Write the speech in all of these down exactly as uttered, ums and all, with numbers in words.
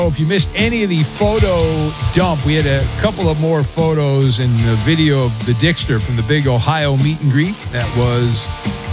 If you missed any of the photo dump, we had a couple of more photos and a video of the Dickster from the big Ohio meet and greet. That was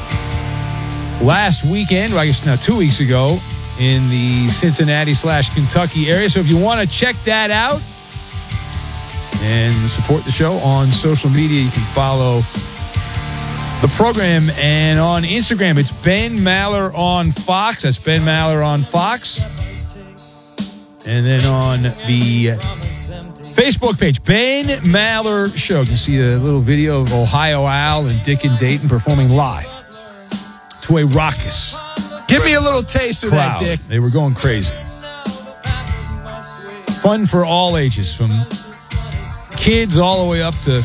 last weekend, well, I guess now two weeks ago, in the Cincinnati slash Kentucky area. So if you want to check that out and support the show on social media, you can follow the program. And on Instagram, it's Ben Maller on Fox. That's Ben Maller on Fox. And then on the Facebook page, Ben Maller Show. You can see a little video of Ohio Al and Dick and Dayton performing live to a raucous Give me a little taste of crowd. that, Dick. They were going crazy. Fun for all ages, from kids all the way up to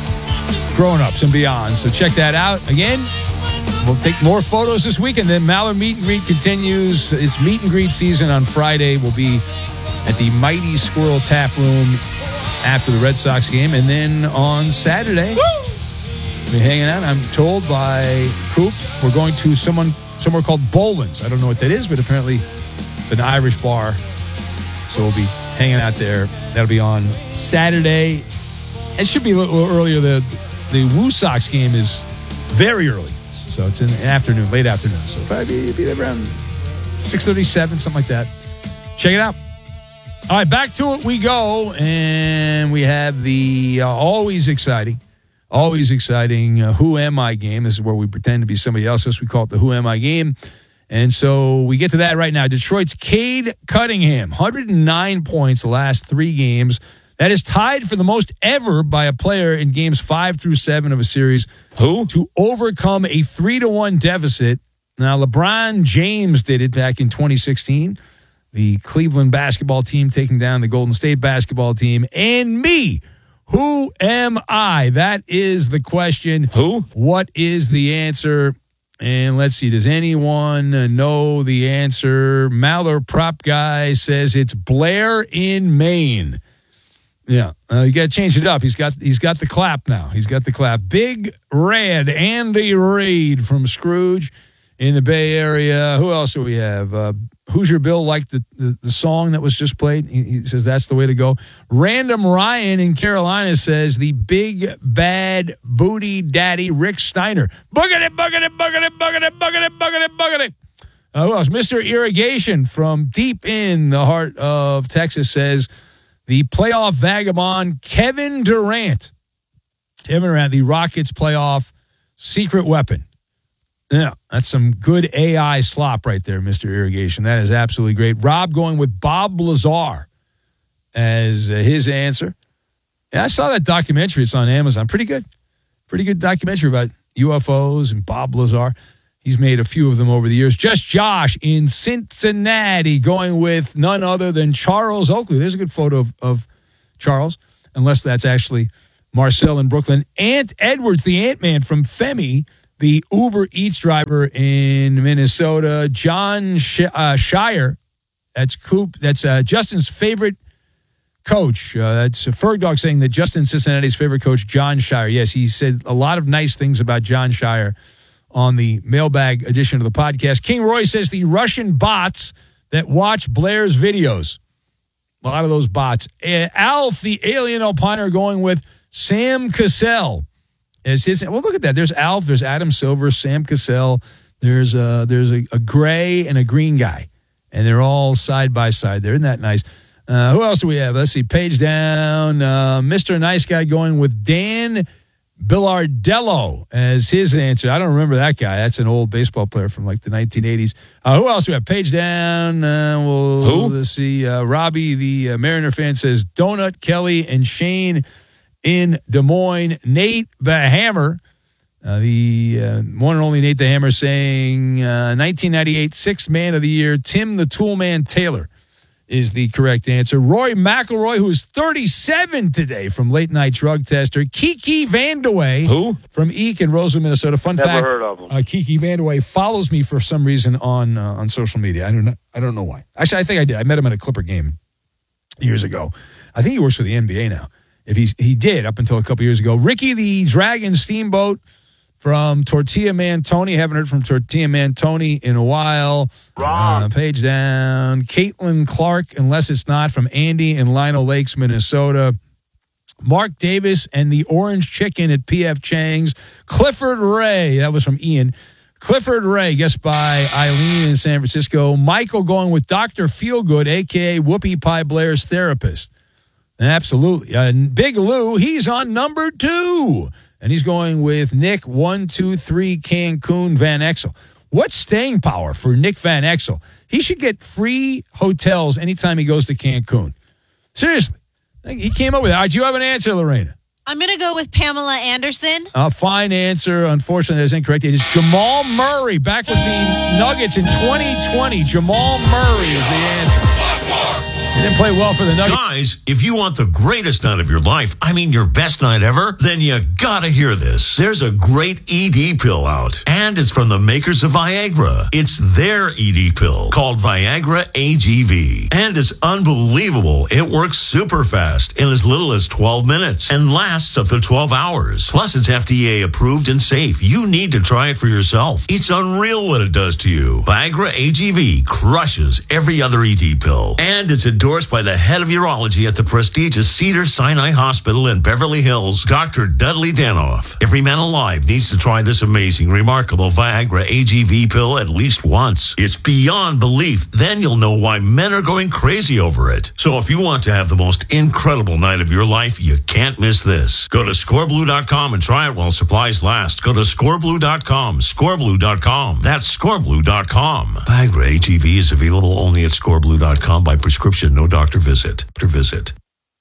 grown-ups and beyond. So check that out. Again, we'll take more photos this week, and then Maller Meet and Greet continues. It's meet and greet season on Friday. We'll be at the Mighty Squirrel Tap Room after the Red Sox game. And then on Saturday, Woo! we'll be hanging out. I'm told by Coop, we're going to someone somewhere called Boland's. I don't know what that is, but apparently it's an Irish bar. So we'll be hanging out there. That'll be on Saturday. It should be a little earlier. The, the Woo Sox game is very early. So it's in the afternoon, late afternoon. So probably be around six thirty-seven, something like that. Check it out. All right, back to it we go. And we have the uh, always exciting, always exciting uh, Who Am I game. This is where we pretend to be somebody else. We call it the Who Am I game. And so we get to that right now. Detroit's Cade Cunningham, one hundred nine points the last three games. That is tied for the most ever by a player in games five through seven of a series. Who? To overcome a three to one deficit. Now, LeBron James did it back in twenty sixteen. The Cleveland basketball team taking down the Golden State basketball team. And me, who am I? That is the question. Who? What is the answer? And let's see, does anyone know the answer? Maller Prop Guy says it's Blair in Maine. Yeah, uh, you got to change it up. He's got he's got the clap now. He's got the clap. Big Red Andy Reid from Scrooge in the Bay Area. Who else do we have? Uh, Hoosier Bill liked the, the, the song that was just played. He, he says that's the way to go. Random Ryan in Carolina says the big bad booty daddy Rick Steiner. Boogity, boogity, boogity, boogity, boogity, boogity, boogity. Uh, who else? Mister Irrigation from deep in the heart of Texas says the playoff vagabond Kevin Durant. Kevin Durant, the Rockets playoff secret weapon. Yeah, that's some good A I slop right there, Mister Irrigation. That is absolutely great. Rob going with Bob Lazar as uh, his answer. Yeah, I saw that documentary. It's on Amazon. Pretty good. Pretty good documentary about U F Os and Bob Lazar. He's made a few of them over the years. Just Josh in Cincinnati going with none other than Charles Oakley. There's a good photo of, of Charles, unless that's actually Marcel in Brooklyn. Ant Edwards, the Ant-Man from Femi, the Uber Eats driver in Minnesota. John Sh- uh, Shire, that's Coop. That's uh, Justin's favorite coach. Uh, that's a Ferg Dog saying that Justin Cincinnati's favorite coach, John Shire. Yes, he said a lot of nice things about John Shire on the mailbag edition of the podcast. King Roy says the Russian bots that watch Blair's videos. A lot of those bots. Uh, Alf, the alien opiner, going with Sam Cassell as his. Well, look at that. There's Alf. There's Adam Silver, Sam Cassell. There's a, there's a, a gray and a green guy. And they're all side by side there. Isn't that nice? Uh, who else do we have? Let's see. Page down. Uh, Mister Nice Guy going with Dan Billardello as his answer. I don't remember that guy. That's an old baseball player from like the nineteen eighties. Uh, who else do we have? Page down. Uh, we'll, who? Let's see. Uh, Robbie, the uh, Mariner fan, says Donut Kelly and Shane in Des Moines. Nate the Hammer, uh, the uh, one and only Nate the Hammer, saying uh, nineteen ninety-eight Sixth Man of the Year, Tim the Toolman Taylor is the correct answer. Roy McElroy, who is thirty-seven today from Late Night Drug Tester. Kiki Vandewey. Who? From Eek in Roseville, Minnesota. Fun Never fact. heard of him. Uh, Kiki Vandewey follows me for some reason on uh, on social media. I don't know. I don't know why. Actually, I think I did. I met him at a Clipper game years ago. I think he works for the N B A now. If he's he did up until a couple years ago. Ricky the Dragon Steamboat from Tortilla Man Tony. Haven't heard from Tortilla Man Tony in a while. Wrong. Uh, page down. Caitlin Clark, unless it's not, from Andy in Lino Lakes, Minnesota. Mark Davis and the Orange Chicken at P F Chang's. Clifford Ray, that was from Ian. Clifford Ray, guessed by Eileen in San Francisco. Michael going with Doctor Feelgood, a k a. Whoopi Pie Blair's therapist. Absolutely. Uh, Big Lou, he's on number two. And he's going with Nick, one, two, three, Cancun, Van Exel. What's staying power for Nick Van Exel? He should get free hotels anytime he goes to Cancun. Seriously. He came up with it. All right, do you have an answer, Lorena? I'm going to go with Pamela Anderson. A fine answer. Unfortunately, that's incorrect. It is Jamal Murray back with the Nuggets in twenty twenty. Jamal Murray is the answer. He didn't play well for the Nuggets. Guys, if you want the greatest night of your life, I mean your best night ever, then you gotta hear this. There's a great E D pill out, and it's from the makers of Viagra. It's their E D pill called Viagra A G V, and it's unbelievable. It works super fast in as little as twelve minutes and lasts up to twelve hours. Plus, it's F D A approved and safe. You need to try it for yourself. It's unreal what it does to you. Viagra A G V crushes every other E D pill, and it's endorsed by the head of urology at the prestigious Cedars-Sinai Hospital in Beverly Hills, Doctor Dudley Danoff. Every man alive needs to try this amazing, remarkable Viagra A G V pill at least once. It's beyond belief. Then you'll know why men are going crazy over it. So if you want to have the most incredible night of your life, you can't miss this. Go to score blue dot com and try it while supplies last. Go to score blue dot com, score blue dot com. That's score blue dot com. Viagra A G V is available only at score blue dot com by prescription. No doctor visit. Doctor visit.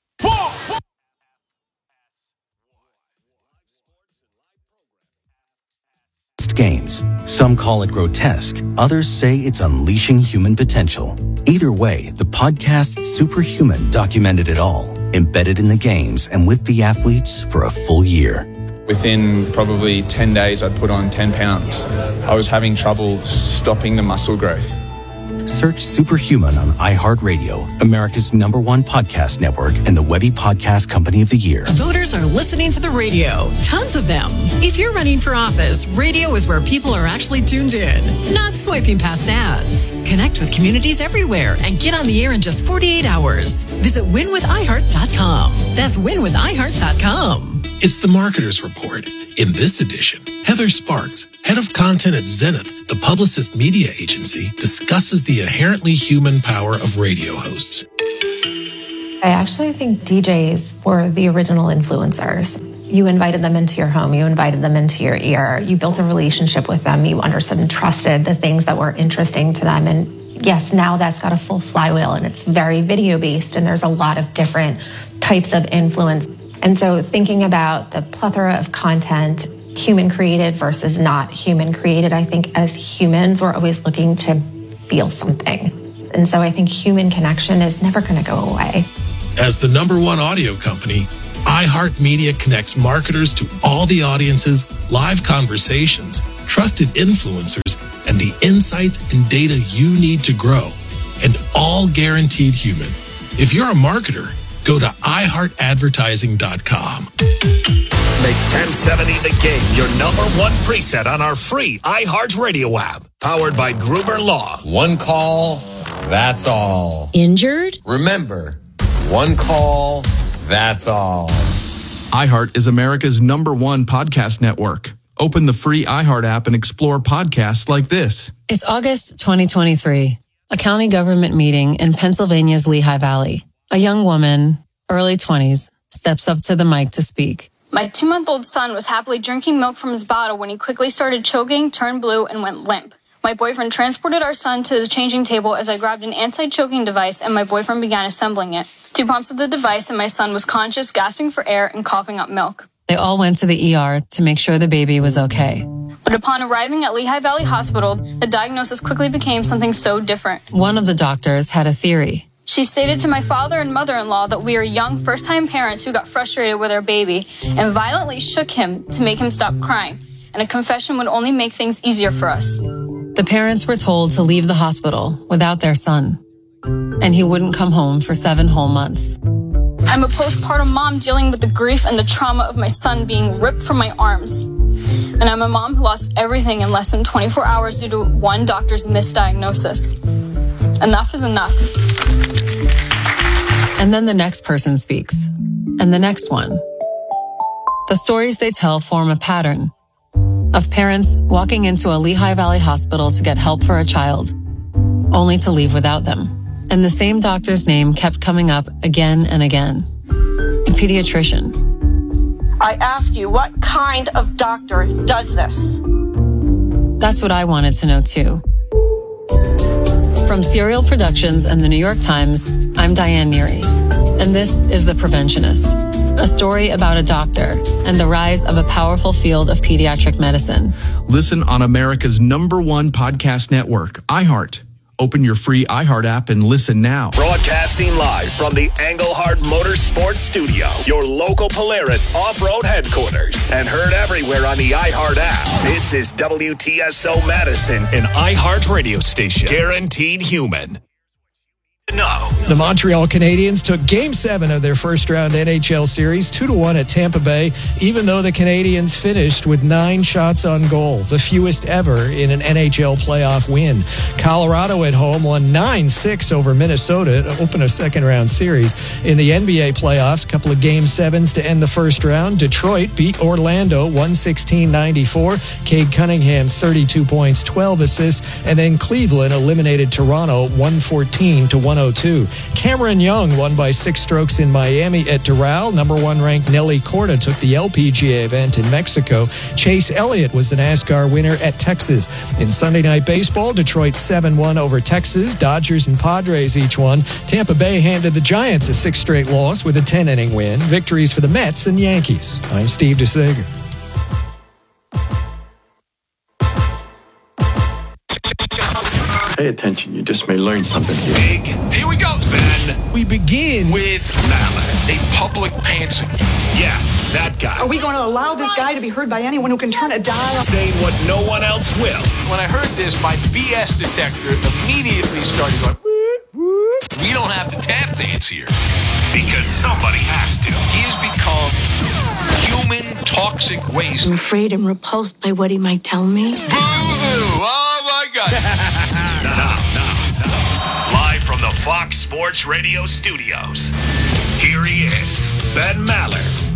Games. Some call it grotesque. Others say it's unleashing human potential. Either way, the podcast Superhuman documented it all, embedded in the games and with the athletes for a full year. Within probably ten days, I'd put on ten pounds. I was having trouble stopping the muscle growth. Search Superhuman on iHeartRadio, America's number one podcast network and the Webby Podcast Company of the Year. Voters are listening to the radio. Tons of them. If you're running for office, radio is where people are actually tuned in, not swiping past ads. Connect with communities everywhere and get on the air in just forty-eight hours. Visit win with i heart dot com. That's win with i heart dot com. It's the Marketer's Report. In this edition, Heather Sparks, head of content at Zenith, the Publicist media agency, discusses the inherently human power of radio hosts. I actually think D Js were the original influencers. You invited them into your home. You invited them into your ear. You built a relationship with them. You understood and trusted the things that were interesting to them. And yes, now that's got a full flywheel and it's very video-based and there's a lot of different types of influence. And so thinking about the plethora of content, human created versus not human created, I think as humans, we're always looking to feel something. And so I think human connection is never going to go away. As the number one audio company, iHeartMedia connects marketers to all the audiences, live conversations, trusted influencers, and the insights and data you need to grow, and all guaranteed human. If you're a marketer, go to i heart advertising dot com. Make ten seventy The Game your number one preset on our free iHeartRadio app. Powered by Gruber Law. One call, that's all. Injured? Remember, one call, that's all. iHeart is America's number one podcast network. Open the free iHeart app and explore podcasts like this. It's August twenty twenty-three. A county government meeting in Pennsylvania's Lehigh Valley. A young woman, early twenties, steps up to the mic to speak. My two-month-old son was happily drinking milk from his bottle when he quickly started choking, turned blue, and went limp. My boyfriend transported our son to the changing table as I grabbed an anti-choking device and my boyfriend began assembling it. Two pumps of the device and my son was conscious, gasping for air, and coughing up milk. They all went to the E R to make sure the baby was okay. But upon arriving at Lehigh Valley Hospital, the diagnosis quickly became something so different. One of the doctors had a theory. She stated to my father and mother-in-law that we are young first-time parents who got frustrated with our baby and violently shook him to make him stop crying, and a confession would only make things easier for us. The parents were told to leave the hospital without their son, and he wouldn't come home for seven whole months. I'm a postpartum mom dealing with the grief and the trauma of my son being ripped from my arms. And I'm a mom who lost everything in less than twenty-four hours due to one doctor's misdiagnosis. Enough is enough. And then the next person speaks. And the next one. The stories they tell form a pattern of parents walking into a Lehigh Valley hospital to get help for a child, only to leave without them. And the same doctor's name kept coming up again and again. A pediatrician. I ask you, what kind of doctor does this? That's what I wanted to know too. From Serial Productions and the New York Times, I'm Diane Neary. And this is The Preventionist, a story about a doctor and the rise of a powerful field of pediatric medicine. Listen on America's number one podcast network, iHeart. Open your free iHeart app and listen now. Broadcasting live from the Engelhart Motorsports Studio, your local Polaris off-road headquarters, and heard everywhere on the iHeart app. This is W T S O Madison, an iHeart radio station. Guaranteed human. No. The Montreal Canadiens took Game seven of their first-round N H L series two to one at Tampa Bay, even though the Canadiens finished with nine shots on goal, the fewest ever in an N H L playoff win. Colorado at home won nine six over Minnesota to open a second-round series. In the N B A playoffs, a couple of Game sevens to end the first round. Detroit beat Orlando one sixteen ninety-four. Cade Cunningham, thirty-two points, twelve assists. And then Cleveland eliminated Toronto one fourteen to one oh two. Cameron Young won by six strokes in Miami at Doral. Number one ranked Nelly Corda took the L P G A event in Mexico. Chase Elliott was the NASCAR winner at Texas. In Sunday Night Baseball, Detroit seven one over Texas. Dodgers and Padres each won. Tampa Bay handed the Giants a six straight loss with a ten-inning win. Victories for the Mets and Yankees. I'm Steve DeSager. Pay attention, you just may learn something here. Big. Here we go, Ben. We begin with Mallet, a public pantsing. Yeah, that guy. Are we going to allow this guy to be heard by anyone who can turn a dial? Saying what no one else will. When I heard this, my B S detector immediately started going, whoop, whoop. We don't have to tap dance here. Because somebody has to. He has become human toxic waste. I'm afraid I'm repulsed by what he might tell me. Boo-hoo! Oh, my God. Now, now, now. Live from the Fox Sports Radio studios, here he is, Ben Maller.